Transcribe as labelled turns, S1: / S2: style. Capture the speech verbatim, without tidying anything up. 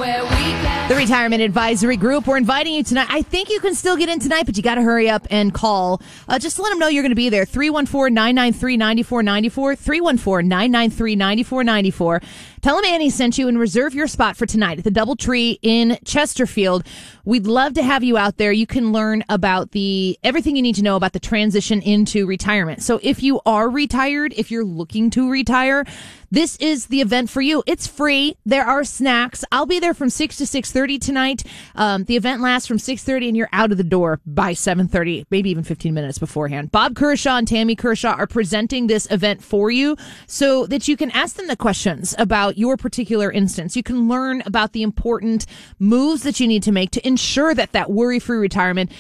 S1: where we can.
S2: The Retirement Advisory Group, we're inviting you tonight. I think you can still get in tonight, but you got to hurry up and call. Uh, just to let them know you're going to be there. three one four, nine nine three, nine four nine four, three one four, nine nine three, nine four nine four. Tell them Annie sent you and reserve your spot for tonight at the DoubleTree in Chesterfield. We'd love to have you out there. You can learn about the everything you need to know about the transition into retirement. So if you are retired, if you're looking to retire, this is the event for you. It's free. There are snacks. I'll be there from six to six thirty tonight. Um, the event lasts from six thirty and you're out of the door by seven thirty, maybe even fifteen minutes beforehand. Bob Kershaw and Tammy Kershaw are presenting this event for you so that you can ask them the questions about your particular instance. You can learn about the important moves that you need to make to ensure that that worry-free retirement